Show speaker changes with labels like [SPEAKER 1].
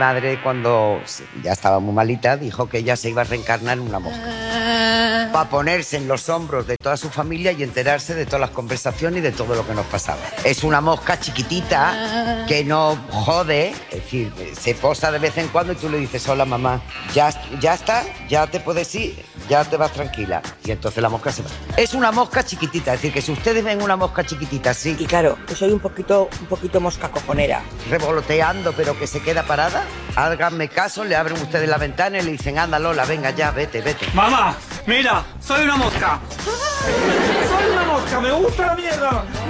[SPEAKER 1] madre, cuando ya estaba muy malita, dijo que ella se iba a reencarnar en una mosca. Para ponerse en los hombros de toda su familia y enterarse de todas las conversaciones y de todo lo que nos pasaba. Es una mosca chiquitita que no jode, es decir, se posa de vez en cuando y tú le dices, hola mamá, ya está, ya te puedes ir, ya te vas tranquila. Y entonces la mosca se va. Es una mosca chiquitita, es decir, que si ustedes ven una mosca chiquitita así...
[SPEAKER 2] Y claro, yo soy un poquito mosca cojonera.
[SPEAKER 1] Revoloteando, pero que se queda parada, háganme caso, le abren ustedes la ventana y le dicen, anda Lola, venga ya, vete.
[SPEAKER 3] Mamá, mira, soy una mosca. Soy una mosca, me gusta la mierda.